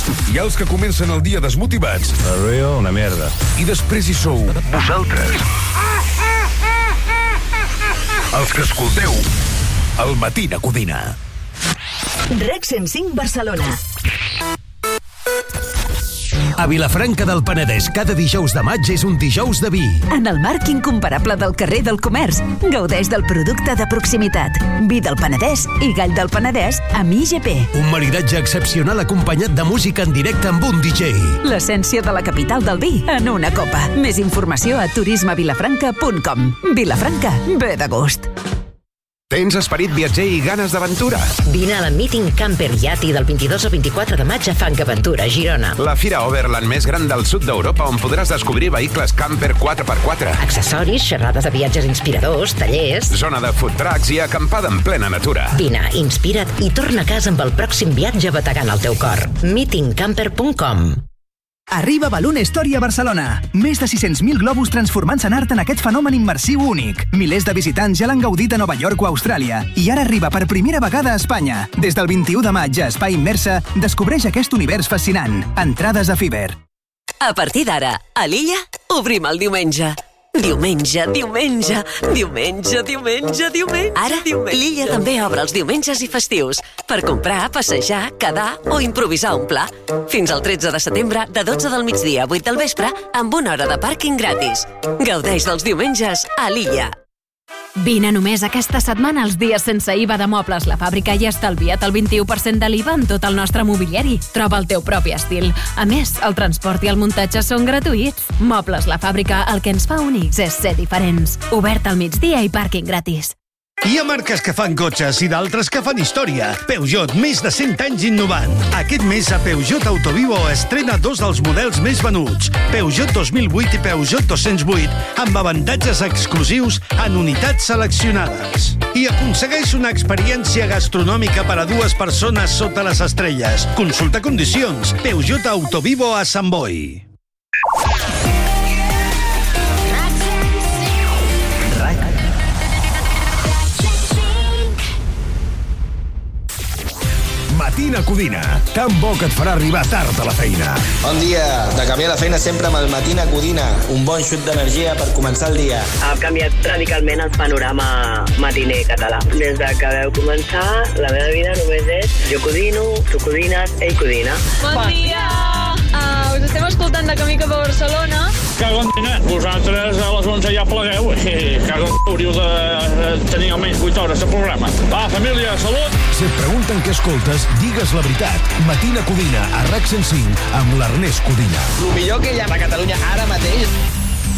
Hi ha els que comencen el dia desmotivats. For real, una merda. I després hi sou vosaltres. Els que escolteu El Matina Codina. REC 105 Barcelona. A Vilafranca del Penedès, cada dijous de maig és un dijous de vi. En el marc incomparable del carrer del comerç, gaudeix del producte de proximitat. Vi del Penedès i gall del Penedès amb IGP. Un maridatge excepcional acompanyat de música en directe amb un DJ. L'essència de la capital del vi en una copa. Més informació a turismevilafranca.com. Vilafranca, ve de gust. Tens esperit viatger i ganes d'aventura? Vine a la Meeting Camper Yati del 22 al 24 de maig a Fancaventura, Girona. La fira Overland més gran del sud d'Europa on podràs descobrir vehicles camper 4x4. Accessoris, xerrades de viatges inspiradors, tallers... Zona de food trucks i acampada en plena natura. Vine, inspira't i torna a casa amb el pròxim viatge bategant el teu cor. meetingcamper.com. Arriba Balloon Story a Barcelona. Més de 600.000 globus transformant-se en art en aquest fenomen immersiu únic. Milers de visitants ja l'han gaudit a Nova York o Austràlia. I ara arriba per primera vegada a Espanya. Des del 21 de maig a Espai Immersa, descobreix aquest univers fascinant. Entrades a Fiber. A partir d'ara, a l'Illa, obrim el diumenge. Diumenge. Ara, l'Illa també obre els diumenges i festius per comprar, passejar, quedar o improvisar un pla. Fins al 13 de setembre, de 12 del migdia a 8 del vespre, amb una hora de pàrquing gratis. Gaudeix dels diumenges a l'Illa. Vine només aquesta setmana als dies sense IVA de Mobles La Fàbrica i estalvia't el 21% de l'IVA en tot el nostre mobiliari. Troba el teu propi estil. A més, el transport i el muntatge són gratuïts. Mobles La Fàbrica, el que ens fa únics és ser diferents. Obert al migdia i pàrquing gratis. Hi ha marques que fan cotxes i d'altres que fan història. Peugeot, més de 100 anys innovant. Aquest mes a Peugeot Autovivo estrena dos dels models més venuts. Peugeot 2008 i Peugeot 208, amb avantatges exclusius en unitats seleccionades. I aconsegueix una experiència gastronòmica per a dues persones sota les estrelles. Consulta condicions. Peugeot Autovivo a Sant Boi. Matina Codina, tan bo que et farà arribar tard a la feina. Bon dia, de camí a la feina sempre amb el Matina Codina, un bon xut d'energia per començar el dia. Ha canviat radicalment el panorama matiner català. Des de que vau començar, la meva vida només és jo codino, tu codines, ell codina. Bon dia! Us estem escoltant de camí cap a Barcelona. Cago en dinar. Vosaltres a les 11 ja plegueu. Cago en hauríeu de tenir almenys 8 hores de programa. Va, família, salut! Si et pregunten què escoltes, digues la veritat. Matina Codina, a RAC 105, amb l'Ernest Codina. El millor que hi ha a Catalunya ara mateix